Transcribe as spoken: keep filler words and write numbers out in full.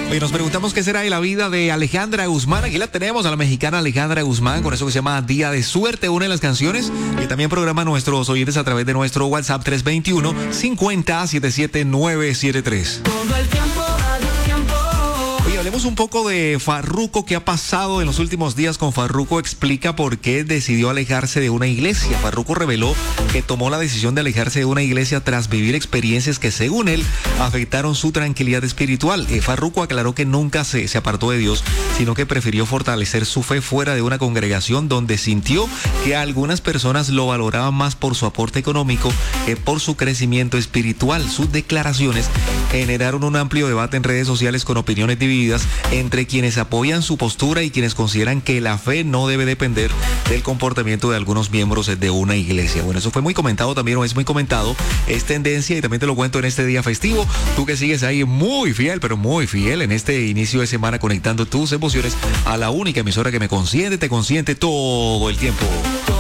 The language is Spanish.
Oye, nos preguntamos qué será de la vida de Alejandra Guzmán. Aquí la tenemos, a la mexicana Alejandra Guzmán, con eso que se llama Día de Suerte, una de las canciones que también programa nuestros oyentes a través de nuestro WhatsApp tres dos uno, cinco cero, siete siete nueve siete tres. Todo el tiempo, al tiempo. Oye, hablemos un poco de Farruko. ¿Qué ha pasado en los últimos días con Farruko? Explica por qué decidió alejarse de una iglesia. Farruko reveló que tomó la decisión de alejarse de una iglesia tras vivir experiencias que, según él, afectaron su tranquilidad espiritual. Eh, Farruko aclaró que nunca se, se apartó de Dios, sino que prefirió fortalecer su fe fuera de una congregación donde sintió que algunas personas lo valoraban más por su aporte económico que por su crecimiento espiritual. Sus declaraciones generaron un amplio debate en redes sociales con opiniones divididas entre quienes apoyan su postura y quienes consideran que la fe no debe depender del comportamiento de algunos miembros de una iglesia. Bueno, eso fue muy comentado también, o es muy comentado, es tendencia, y también te lo cuento en este día festivo. Tú que sigues ahí muy fiel, pero muy fiel en este inicio de semana, conectando tus emociones a la única emisora que me consiente, te consiente todo el tiempo.